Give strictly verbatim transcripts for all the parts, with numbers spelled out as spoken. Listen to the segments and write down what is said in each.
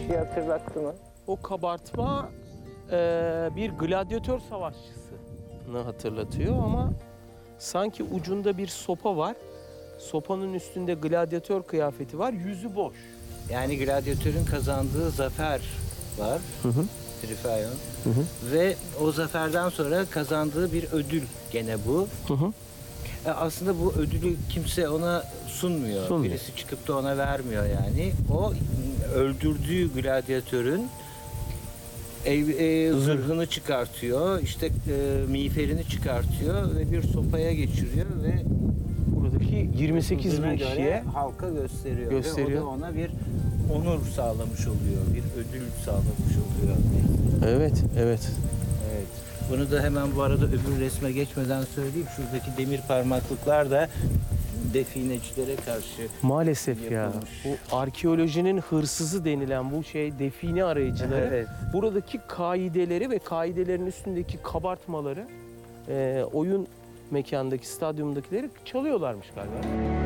bir şey hatırlattı mı? O kabartma e, bir gladyatör savaşçısını hatırlatıyor ama sanki ucunda bir sopa var. Sopanın üstünde gladyatör kıyafeti var, yüzü boş. Yani gladyatörün kazandığı zafer var. Hı hı. Trifaion. Hı hı. Ve o zaferden sonra kazandığı bir ödül gene bu. Hı hı. E, Aslında bu ödülü kimse ona sunmuyor. Sunmuyor. Birisi çıkıp da ona vermiyor yani. O öldürdüğü gladyatörün ev, e, zırhını çıkartıyor, işte e, miğferini çıkartıyor ve bir sopaya geçiriyor ve Buradaki yirmi sekiz bin hızına göre kişiye halka gösteriyor. gösteriyor. Ve o da ona bir onur sağlamış oluyor, bir ödül sağlamış oluyor. Evet, evet. Evet. Bunu da hemen bu arada öbür resme geçmeden söyleyeyim. Şuradaki demir parmaklıklar da definecilere karşı Maalesef ya. yapılmış. Bu arkeolojinin hırsızı denilen bu şey define arayıcıları Evet. buradaki kaideleri ve kaidelerin üstündeki kabartmaları e, oyun mekandaki, stadyumdakileri çalıyorlarmış galiba.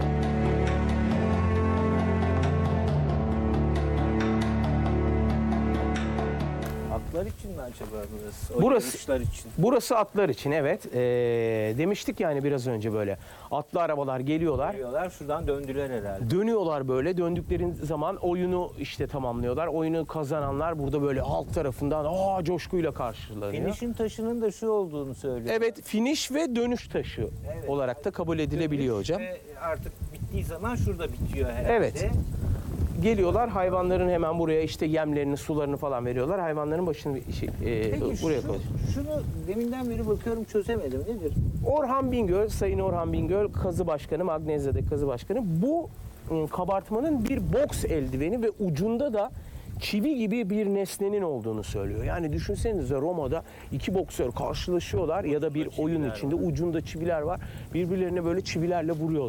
Atlar için mi acaba burası? O Burası- yarışlar için. Burası atlar için, evet. E, demiştik yani biraz önce böyle. Atlı arabalar geliyorlar. Geliyorlar, şuradan döndüler herhalde. Dönüyorlar böyle. Döndükleri zaman oyunu işte tamamlıyorlar. Oyunu kazananlar burada böyle halk tarafından aa coşkuyla karşılanıyor. Finish'in taşının da şu olduğunu söylüyor. Evet, finish ve dönüş taşı Evet. olarak da kabul edilebiliyor hocam. Ve artık bittiği zaman şurada bitiyor herhalde. Evet. Geliyorlar hayvanların hemen buraya işte yemlerini, sularını falan veriyorlar. Hayvanların başını bir şey, e, Peki buraya şu, koyuyor. şunu deminden beri bakıyorum çözemedim. Nedir? Orhan Bingöl, Sayın Orhan Bingöl, Kazı Başkanı, Magnezya'daki Kazı Başkanı bu ıı, kabartmanın bir boks eldiveni ve ucunda da çivi gibi bir nesnenin olduğunu söylüyor. Yani düşünsenize Roma'da iki boksör karşılaşıyorlar ya da bir oyun çiviler içinde var. ucunda çiviler var. Birbirlerine böyle çivilerle vuruyorlar.